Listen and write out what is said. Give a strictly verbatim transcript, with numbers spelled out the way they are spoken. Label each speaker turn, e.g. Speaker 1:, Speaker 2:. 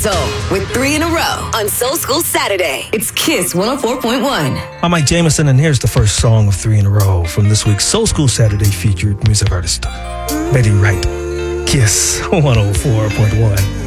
Speaker 1: soul with three in a row on Soul School Saturday. It's Kiss one oh four point one.
Speaker 2: I'm Mike Jameson, and here's the first song of three in a row from this week's Soul School Saturday featured music artist, Betty Wright. Kiss one oh four point one.